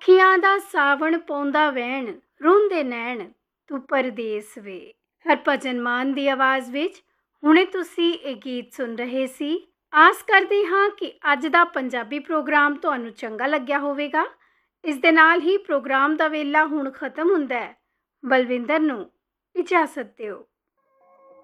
ਅੱਖੀਆਂ ਦਾ ਸਾਵਣ ਪਾਉਂਦਾ ਵਹਿਣ, ਰੋਂਦੇ ਨੈਣ ਤੂੰ ਪਰਦੇਸ ਵੇ। ਹਰਭਜਨ ਮਾਨ ਦੀ ਆਵਾਜ਼ ਵਿੱਚ ਹੁਣੇ ਤੁਸੀਂ ਇਹ ਗੀਤ ਸੁਣ ਰਹੇ ਸੀ। ਆਸ ਕਰਦੀ ਹਾਂ ਕਿ ਅੱਜ ਦਾ ਪੰਜਾਬੀ ਪ੍ਰੋਗਰਾਮ ਤੁਹਾਨੂੰ ਚੰਗਾ ਲੱਗਿਆ ਹੋਵੇਗਾ। ਇਸ ਦੇ ਨਾਲ ਹੀ ਪ੍ਰੋਗਰਾਮ ਦਾ ਵੇਲਾ ਹੁਣ ਖਤਮ ਹੁੰਦਾ ਹੈ। ਬਲਵਿੰਦਰ ਨੂੰ ਇਜਾਜ਼ਤ ਦਿਓ।